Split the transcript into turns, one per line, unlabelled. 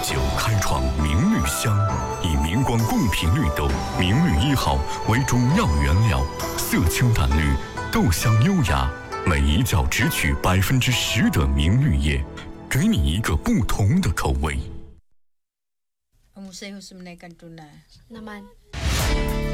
酒开创明绿香，以明光贡品绿豆明绿1号为中药原料，色清淡绿，豆香优雅，每一角只取10%的明绿叶，给你一个不同的口味。
Ang musay ho sa manay kanto na.
Naman.